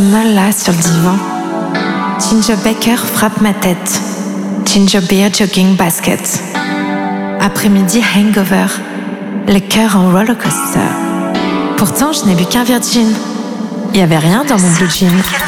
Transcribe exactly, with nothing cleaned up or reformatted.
molle là sur le divan. Ginger Baker frappe ma tête. Ginger Beer jogging basket. Après-midi hangover. Le cœur en roller coaster. Pourtant, je n'ai bu qu'un virgin. Il y avait rien dans mon blue jean.